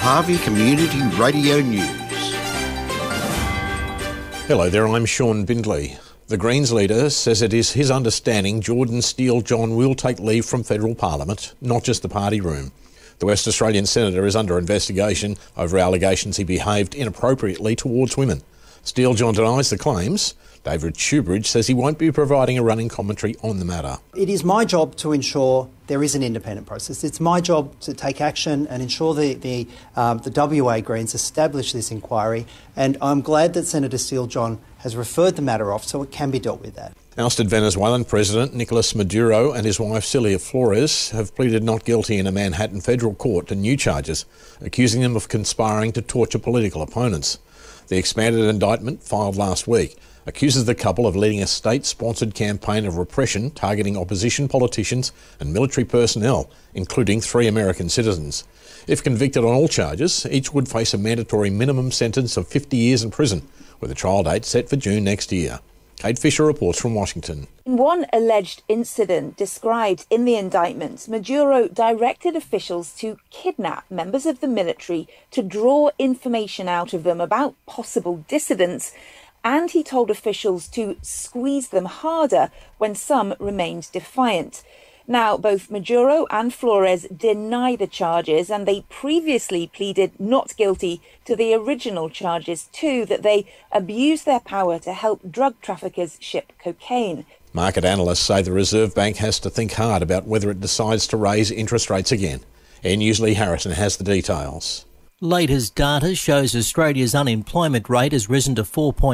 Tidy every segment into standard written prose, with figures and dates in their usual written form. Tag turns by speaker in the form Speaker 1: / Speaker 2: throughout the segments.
Speaker 1: Harvey Community Radio News.
Speaker 2: Hello there, I'm Sean Bindley. The Greens leader says it is his understanding Jordan Steele-John will take leave from federal parliament, not just the party room. The West Australian senator is under investigation over allegations he behaved inappropriately towards women. Steele-John denies the claims. David Shoebridge says he won't be providing a running commentary on the matter.
Speaker 3: It is my job to ensure there is an independent process. It's my job to take action and ensure the WA Greens establish this inquiry, and I'm glad that Senator Steele-John has referred the matter off so it can be dealt with that.
Speaker 2: Ousted Venezuelan President Nicolas Maduro and his wife Celia Flores have pleaded not guilty in a Manhattan federal court to new charges, accusing them of conspiring to torture political opponents. The expanded indictment, filed last week, accuses the couple of leading a state-sponsored campaign of repression targeting opposition politicians and military personnel, including 3 American citizens. If convicted on all charges, each would face a mandatory minimum sentence of 50 years in prison, with a trial date set for June next year. Kate Fisher reports from Washington.
Speaker 4: In one alleged incident described in the indictment, Maduro directed officials to kidnap members of the military to draw information out of them about possible dissidents, and he told officials to squeeze them harder when some remained defiant. Now, both Maduro and Flores deny the charges, and they previously pleaded not guilty to the original charges too, that they abused their power to help drug traffickers ship cocaine.
Speaker 2: Market analysts say the Reserve Bank has to think hard about whether it decides to raise interest rates again. Air News' Lee Harrison has the details.
Speaker 5: Latest data shows Australia's unemployment rate has risen to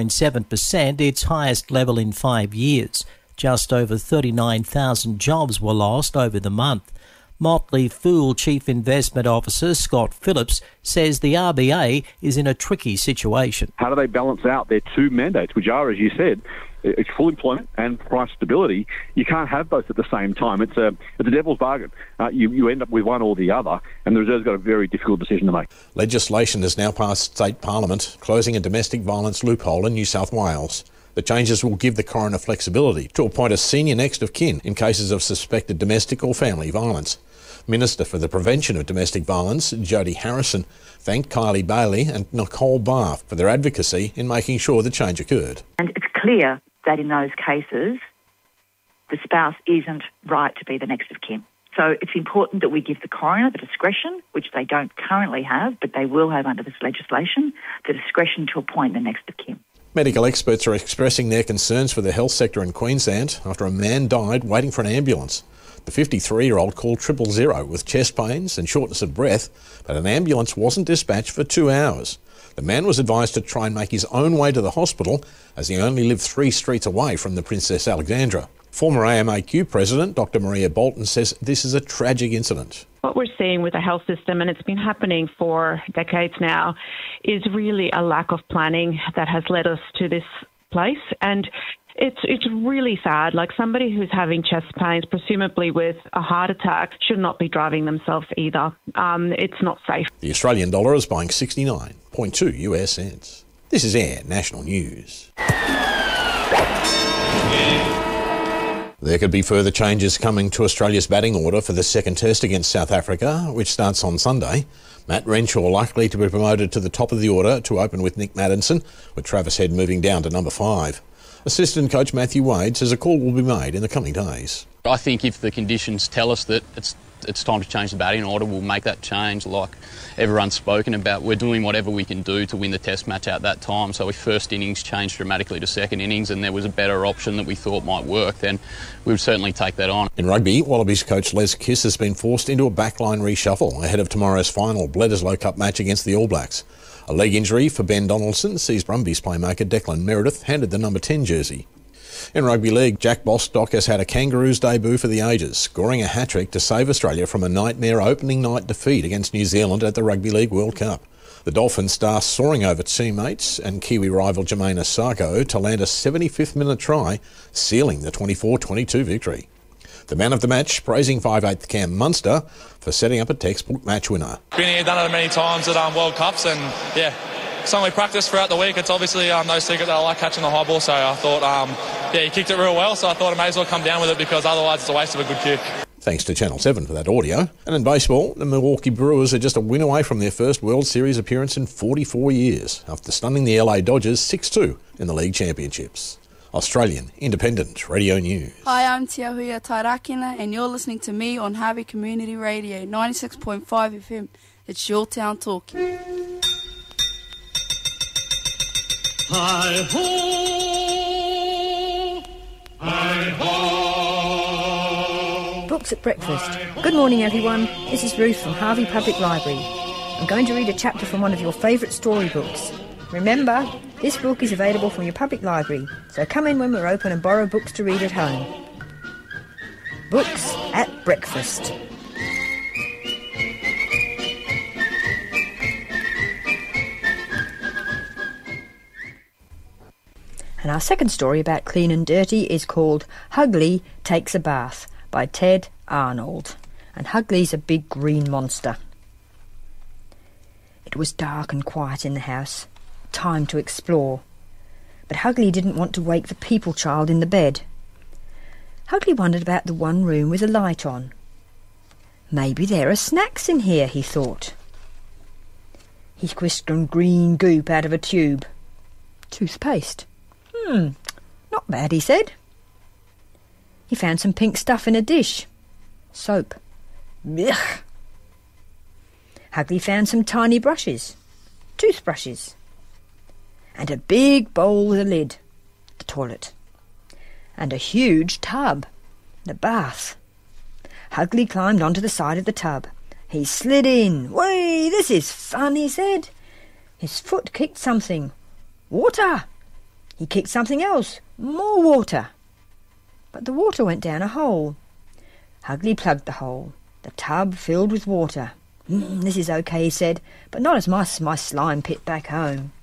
Speaker 5: 4.7%, its highest level in 5 years. Just over 39,000 jobs were lost over the month. Motley Fool Chief Investment Officer Scott Phillips says the RBA is in a tricky situation.
Speaker 6: How do they balance out their 2 mandates, which are, as you said, it's full employment and price stability? You can't have both at the same time. It's a devil's bargain. You end up with one or the other, and the Reserve's got a very difficult decision to make.
Speaker 2: Legislation has now passed state parliament, closing a domestic violence loophole in New South Wales. The changes will give the coroner flexibility to appoint a senior next of kin in cases of suspected domestic or family violence. Minister for the Prevention of Domestic Violence, Jodie Harrison, thanked Kylie Bailey and Nicole Barr for their advocacy in making sure the change occurred.
Speaker 7: And it's clear that in those cases, the spouse isn't right to be the next of kin. So it's important that we give the coroner the discretion, which they don't currently have, but they will have under this legislation, the discretion to appoint the next of kin.
Speaker 2: Medical experts are expressing their concerns for the health sector in Queensland after a man died waiting for an ambulance. The 53-year-old called 000 with chest pains and shortness of breath, but an ambulance wasn't dispatched for 2 hours. The man was advised to try and make his own way to the hospital, as he only lived 3 streets away from the Princess Alexandra. Former AMAQ President Dr Maria Bolton says this is a tragic incident.
Speaker 8: What we're seeing with the health system, and it's been happening for decades now, is really a lack of planning that has led us to this place. And it's really sad. Like, somebody who's having chest pains, presumably with a heart attack, should not be driving themselves either. It's not safe. The
Speaker 2: Australian dollar is buying 69.2 US cents. This is Air National News. There could be further changes coming to Australia's batting order for the second test against South Africa, which starts on Sunday. Matt Renshaw likely to be promoted to the top of the order to open with Nick Maddinson, with Travis Head moving down to number 5. Assistant coach Matthew Wade says a call will be made in the coming days.
Speaker 9: I think if the conditions tell us that it's time to change the batting order, we'll make that change. Like everyone's spoken about, we're doing whatever we can do to win the test match at that time. So if first innings changed dramatically to second innings and there was a better option that we thought might work, then we would certainly take that on.
Speaker 2: In rugby, Wallabies coach Les Kiss has been forced into a backline reshuffle ahead of tomorrow's final Bledisloe Cup match against the All Blacks. A leg injury for Ben Donaldson sees Brumbies playmaker Declan Meredith handed the number 10 jersey. In rugby league, Jack Bostock has had a Kangaroos debut for the ages, scoring a hat-trick to save Australia from a nightmare opening night defeat against New Zealand at the Rugby League World Cup. The Dolphins star soaring over teammates and Kiwi rival Jermaine Asako to land a 75th minute try, sealing the 24-22 victory. The man of the match praising 5'8" Cam Munster for setting up a textbook match winner.
Speaker 10: Been here, done it many times at World Cups, and yeah, something we practice throughout the week. It's obviously no secret that I like catching the high ball, so I thought, he kicked it real well, so I thought I may as well come down with it because otherwise it's a waste of a good kick.
Speaker 2: Thanks to Channel 7 for that audio. And in baseball, the Milwaukee Brewers are just a win away from their first World Series appearance in 44 years, after stunning the LA Dodgers 6-2 in the League Championships. Australian Independent Radio News.
Speaker 11: Hi, I'm Tiahuia Tairakina, and you're listening to me on Harvey Community Radio, 96.5 FM. It's your town talking.
Speaker 12: Hi-ho, hi-ho.
Speaker 13: Books at breakfast. Good morning, everyone. This is Ruth from Harvey Public Library. I'm going to read a chapter from one of your favourite storybooks. Remember, this book is available from your public library, so come in when we're open and borrow books to read at home. Books at breakfast. And our second story about clean and dirty is called Hugly Takes a Bath by Ted Arnold. And Hugly's a big green monster. It was dark and quiet in the house. Time to explore. But Hugly didn't want to wake the people child in the bed. Hugly wondered about the one room with a light on. Maybe there are snacks in here, he thought. He squished some green goop out of a tube. Toothpaste. Not bad, he said. He found some pink stuff in a dish. Soap. Blech. Hugly found some tiny brushes. Toothbrushes. And a big bowl with a lid, the toilet, and a huge tub, the bath. Hugly climbed onto the side of the tub. He slid in. "Whee, this is fun," he said. His foot kicked something. Water! He kicked something else. More water. But the water went down a hole. Hugly plugged the hole. The tub filled with water. This is okay, he said, but not as my slime pit back home.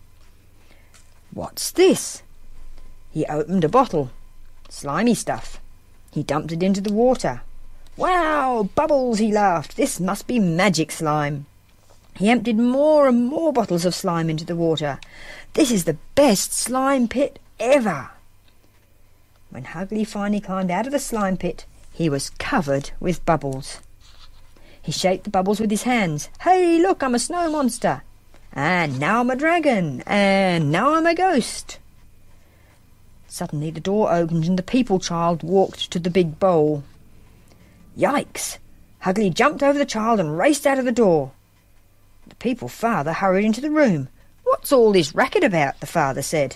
Speaker 13: What's this? He opened a bottle. Slimy stuff. He dumped it into the water. Wow, bubbles, he laughed. This must be magic slime. He emptied more and more bottles of slime into the water. This is the best slime pit ever. When Hugly finally climbed out of the slime pit, he was covered with bubbles. He shaped the bubbles with his hands. Hey, look, I'm a snow monster. And now I'm a dragon. And now I'm a ghost. Suddenly the door opened and the people child walked to the big bowl. Yikes! Hugly jumped over the child and raced out of the door. The people father hurried into the room. What's all this racket about? The father said.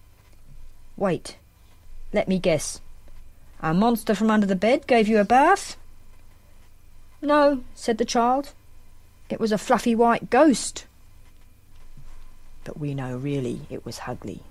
Speaker 13: Wait, let me guess. A monster from under the bed gave you a bath? No, said the child. It was a fluffy white ghost. But we know really it was Hugly.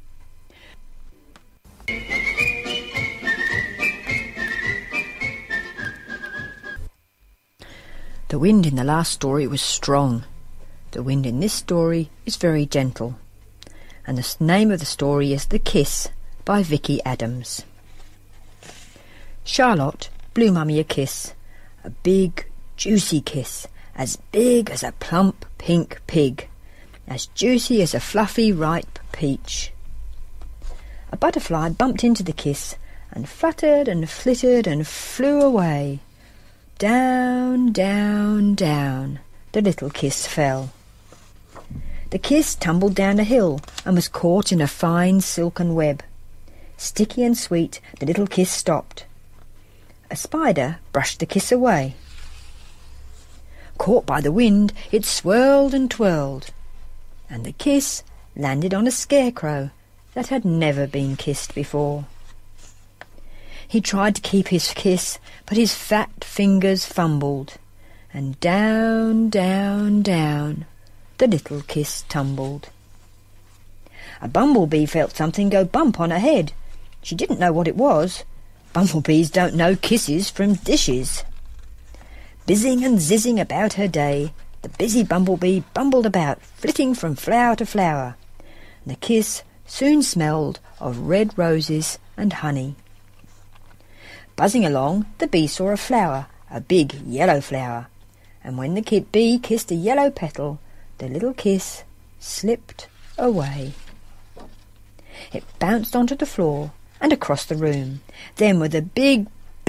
Speaker 13: The wind in the last story was strong. The wind in this story is very gentle. And the name of the story is The Kiss by Vicky Adams. Charlotte blew Mummy a kiss. A big, juicy kiss, as big as a plump pink pig, as juicy as a fluffy ripe peach. A butterfly bumped into the kiss and fluttered and flittered and flew away. Down, down, down, the little kiss fell. The kiss tumbled down a hill and was caught in a fine silken web. Sticky and sweet, the little kiss stopped. A spider brushed the kiss away. Caught by the wind, it swirled and twirled, and the kiss landed on a scarecrow that had never been kissed before. He tried to keep his kiss, but his fat fingers fumbled, and down, down, down, the little kiss tumbled. A bumblebee felt something go bump on her head. She didn't know what it was. Bumblebees don't know kisses from dishes. Bizzing and zizzing about her day, the busy bumblebee bumbled about, flitting from flower to flower. The kiss soon smelled of red roses and honey. Buzzing along, the bee saw a flower, a big yellow flower, and when the bee kissed a yellow petal, the little kiss slipped away. It bounced onto the floor and across the room. Then with a big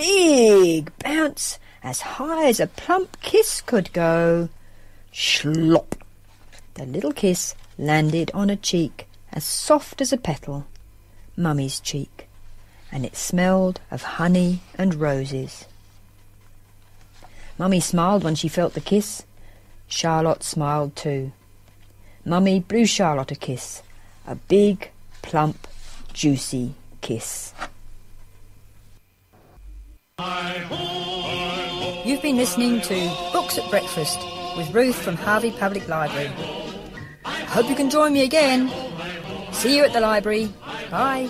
Speaker 13: big bounce as high as a plump kiss could go. Slop! The little kiss landed on a cheek as soft as a petal, Mummy's cheek, and it smelled of honey and roses. Mummy smiled when she felt the kiss. Charlotte smiled too. Mummy blew Charlotte a kiss, a big, plump, juicy kiss.
Speaker 14: You've been listening to Books at Breakfast with Ruth from Harvey Public Library. I hope you can join me again. See you at the library. Bye.